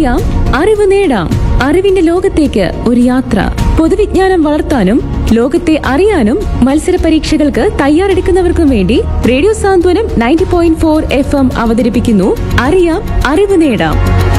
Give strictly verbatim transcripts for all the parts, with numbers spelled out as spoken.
അറിയാം, അറിവ് നേടാം. അറിവിന്റെ ലോകത്തേക്ക് ഒരു യാത്ര. പൊതുവിജ്ഞാനം വളർത്താനും ലോകത്തെ അറിയാനും മത്സര പരീക്ഷകൾക്ക് തയ്യാറെടുക്കുന്നവർക്കും വേണ്ടി റേഡിയോ സാന്ത്വനം ninety point four F M അവതരിപ്പിക്കുന്നു അറിയാം, അറിവ് നേടാം.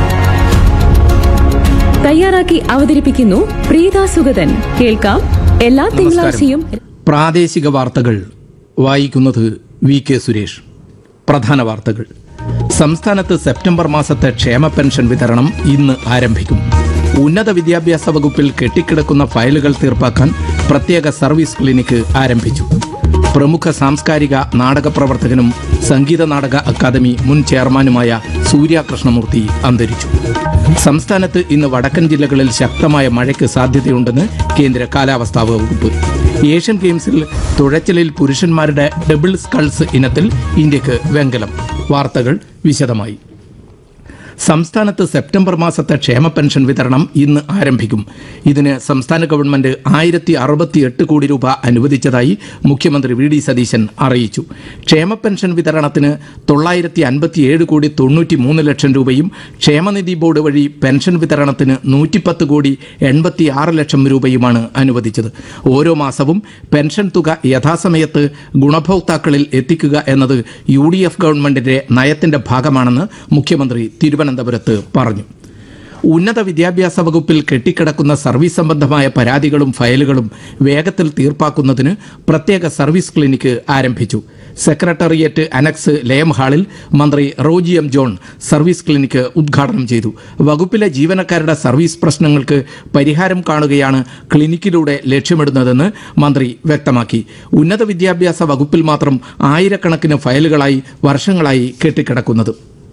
തയ്യാറാക്കി അവതരിപ്പിക്കുന്നു പ്രീത സുഗതൻ. കേൾക്കാം എല്ലാ തിങ്കളാഴ്ചയും. പ്രാദേശിക വാർത്തകൾ വായിക്കുന്നത് വി കെ സുരേഷ്. പ്രധാന വാർത്തകൾ. സംസ്ഥാനത്ത് സെപ്റ്റംബർ മാസത്തെ ക്ഷേമ പെൻഷൻ വിതരണം ഇന്ന് ആരംഭിക്കും. ഉന്നത വിദ്യാഭ്യാസ വകുപ്പിൽ കെട്ടിക്കിടക്കുന്ന ഫയലുകൾ തീർപ്പാക്കാൻ പ്രത്യേക സർവീസ് ക്ലിനിക്ക് ആരംഭിച്ചു. പ്രമുഖ സാംസ്കാരിക നാടക പ്രവർത്തകനും സംഗീത നാടക അക്കാദമി മുൻ ചെയർമാനുമായ സൂര്യ കൃഷ്ണമൂർത്തി അന്തരിച്ചു. സംസ്ഥാനത്ത് ഇന്ന് വടക്കൻ ജില്ലകളിൽ ശക്തമായ മഴയ്ക്ക് സാധ്യതയുണ്ടെന്ന് കേന്ദ്ര കാലാവസ്ഥാ വകുപ്പ്. ഏഷ്യൻ ഗെയിംസിൽ തുഴച്ചിലിൽ പുരുഷന്മാരുടെ ഡബിൾ സ്കൾസ് ഇനത്തിൽ ഇന്ത്യക്ക് വെങ്കലം. വാർത്തകൾ വിശദമായി. സംസ്ഥാനത്ത് സെപ്റ്റംബർ മാസത്തെ ക്ഷേമ പെൻഷൻ വിതരണം ഇന്ന് ആരംഭിക്കും. ഇതിന് സംസ്ഥാന ഗവൺമെന്റ് ആയിരത്തി അറുപത്തി എട്ട് കോടി രൂപ അനുവദിച്ചതായി മുഖ്യമന്ത്രി വി ഡി സതീശൻ അറിയിച്ചു. ക്ഷേമ പെൻഷൻ വിതരണത്തിന് തൊള്ളായിരത്തി അൻപത്തിയേഴ് കോടി തൊണ്ണൂറ്റി മൂന്ന് ലക്ഷം രൂപയും ക്ഷേമനിധി ബോർഡ് വഴി പെൻഷൻ വിതരണത്തിന് നൂറ്റിപ്പത്ത് കോടി എൺപത്തി ആറ് ലക്ഷം രൂപയുമാണ് അനുവദിച്ചത്. ഓരോ മാസവും പെൻഷൻ തുക യഥാസമയത്ത് ഗുണഭോക്താക്കളിൽ എത്തിക്കുക എന്നത് യു ഡി എഫ് ഗവൺമെന്റിന്റെ നയത്തിന്റെ ഭാഗമാണെന്ന് മുഖ്യമന്ത്രി തിരുവനന്തപുരത്ത് തിരുവനന്തപുരത്ത് പറഞ്ഞു. ഉന്നത വിദ്യാഭ്യാസ വകുപ്പിൽ കെട്ടിക്കിടക്കുന്ന സർവീസ് സംബന്ധമായ പരാതികളും ഫയലുകളും വേഗത്തിൽ തീർപ്പാക്കുന്നതിന് പ്രത്യേക സർവീസ് ക്ലിനിക്ക് ആരംഭിച്ചു. സെക്രട്ടേറിയറ്റ് അനക്സ് ലയം ഹാളിൽ മന്ത്രി Roji M John service clinic ഉദ്ഘാടനം ചെയ്തു. വകുപ്പിലെ ജീവനക്കാരുടെ സർവീസ് പ്രശ്നങ്ങൾക്ക് പരിഹാരം കാണുകയാണ് ക്ലിനിക്കിലൂടെ ലക്ഷ്യമിടുന്നതെന്ന് മന്ത്രി വ്യക്തമാക്കി. ഉന്നത വിദ്യാഭ്യാസ വകുപ്പിൽ മാത്രം ആയിരക്കണക്കിന് ഫയലുകളായി വർഷങ്ങളായി കെട്ടിക്കിടക്കുന്നത്.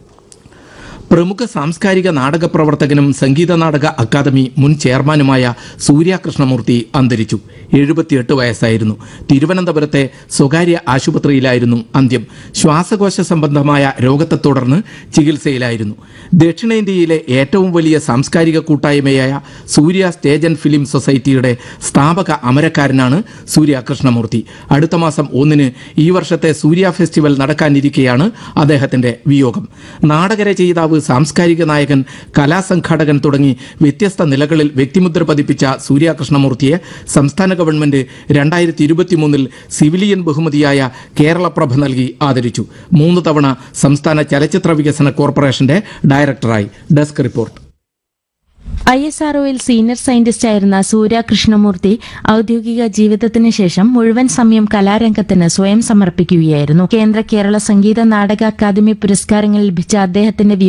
പ്രമുഖ സാംസ്കാരിക നാടക പ്രവർത്തകനും സംഗീത നാടക അക്കാദമി മുൻ ചെയർമാനുമായ സൂര്യ കൃഷ്ണമൂർത്തി അന്തരിച്ചു. എഴുപത്തിയെട്ട് വയസ്സായിരുന്നു. തിരുവനന്തപുരത്തെ സ്വകാര്യ ആശുപത്രിയിലായിരുന്നു അന്ത്യം. ശ്വാസകോശ സംബന്ധമായ രോഗത്തെ തുടർന്ന് ചികിത്സയിലായിരുന്നു. ദക്ഷിണേന്ത്യയിലെ ഏറ്റവും വലിയ സാംസ്കാരിക കൂട്ടായ്മയായ സൂര്യ സ്റ്റേജ് ആൻഡ് ഫിലിം സൊസൈറ്റിയുടെ സ്ഥാപക അമരക്കാരനാണ് സൂര്യ കൃഷ്ണമൂർത്തി. അടുത്ത മാസം ഒന്നിന് ഈ വർഷത്തെ സൂര്യ ഫെസ്റ്റിവൽ നടക്കാനിരിക്കെയാണ് അദ്ദേഹത്തിന്റെ വിയോഗം. നാടകരചയിതാവ്, സാംസ്കാരിക നായകൻ, കലാസംഘാടകൻ തുടങ്ങി വ്യത്യസ്ത നിലകളിൽ വ്യക്തിമുദ്ര പതിപ്പിച്ച സൂര്യ കൃഷ്ണമൂർത്തിയെ സംസ്ഥാന ഗവൺമെന്റ് രണ്ടായിരത്തി ഇരുപത്തി മൂന്നിൽ സിവിലിയൻ ബഹുമതിയായ കേരളപ്രഭ നൽകി ആദരിച്ചു. മൂന്ന് തവണ സംസ്ഥാന ചലച്ചിത്ര വികസന കോർപ്പറേഷന്റെ ഡയറക്ടറായി. Desk report. I S R ഒയിൽ senior സയന്റിസ്റ്റായിരുന്ന സൂര്യ കൃഷ്ണമൂർത്തി ഔദ്യോഗിക ജീവിതത്തിന് ശേഷം മുഴുവൻ സമയം കലാരംഗത്തിന് സ്വയം സമർപ്പിക്കുകയായിരുന്നു. കേന്ദ്ര കേരള സംഗീത നാടക അക്കാദമി പുരസ്കാരങ്ങൾ ലഭിച്ച അദ്ദേഹത്തിന്റെ